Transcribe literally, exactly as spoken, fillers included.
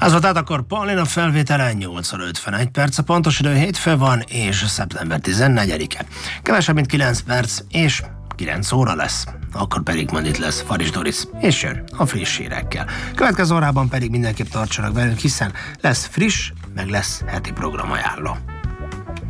Ez volt tehát akkor Paulina felvétele, nyolc óra ötvenegy perc, a pontos idő hétfő van, és szeptember tizennegyedike. Kevesebb, mint kilenc perc, és kilenc óra lesz. Akkor pedig majd itt lesz Faris Doris, és jön a friss hírekkel. Következő órában pedig mindenképp tartsanak velünk, hiszen lesz friss, meg lesz heti programajánló.